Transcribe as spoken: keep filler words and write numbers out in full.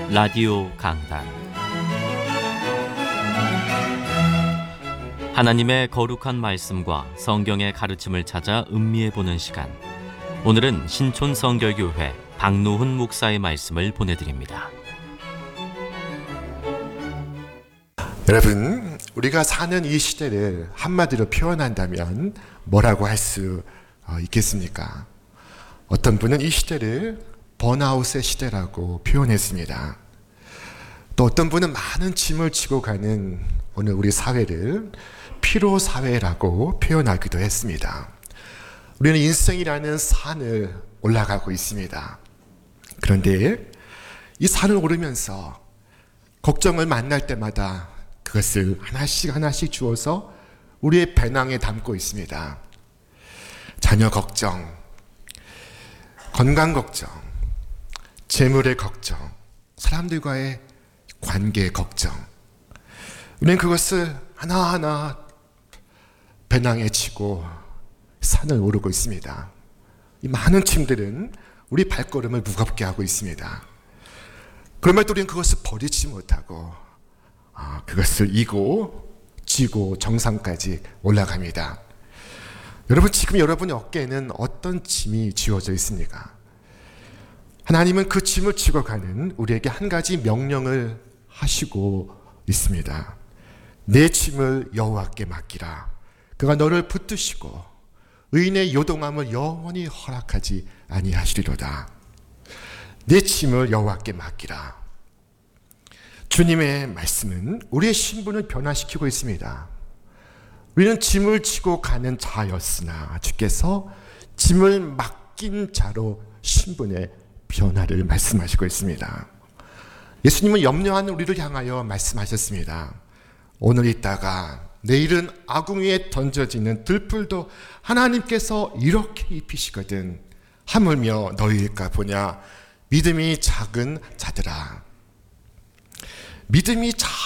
라디오 강단, 하나님의 거룩한 말씀과 성경의 가르침을 찾아 음미해보는 시간. 오늘은 신촌성결교회 박노훈 목사의 말씀을 보내드립니다. 여러분, 우리가 사는 이 시대를 한마디로 표현한다면 뭐라고 할 수 있겠습니까? 어떤 분은 이 시대를 번아웃의 시대라고 표현했습니다. 또 어떤 분은 많은 짐을 지고 가는 오늘 우리 사회를 피로사회라고 표현하기도 했습니다. 우리는 인생이라는 산을 올라가고 있습니다. 그런데 이 산을 오르면서 걱정을 만날 때마다 그것을 하나씩 하나씩 주어서 우리의 배낭에 담고 있습니다. 자녀 걱정, 건강 걱정, 재물의 걱정, 사람들과의 관계 걱정. 우리는 그것을 하나하나 배낭에 지고 산을 오르고 있습니다. 이 많은 짐들은 우리 발걸음을 무겁게 하고 있습니다. 그럼에도 우리는 그것을 버리지 못하고 아, 그것을 이고 지고 정상까지 올라갑니다. 여러분, 지금 여러분의 어깨에는 어떤 짐이 지워져 있습니까? 하나님은 그 짐을 지고 가는 우리에게 한 가지 명령을 하시고 있습니다. 내 짐을 여호와께 맡기라. 그가 너를 붙드시고 의인의 요동함을 영원히 허락하지 아니하시리로다. 내 짐을 여호와께 맡기라. 주님의 말씀은 우리의 신분을 변화시키고 있습니다. 우리는 짐을 지고 가는 자였으나 주께서 짐을 맡긴 자로 신분의 변화를 말씀하시고 있습니다. 예수님은 염려하는 우리를 향하여 말씀하셨습니다. 오늘 있다가 내일은 아궁 위에 던져지는 들풀도 하나님께서 이렇게 입히시거든 하물며 너희일까 보냐. 믿음이 작은 자들아. 믿음이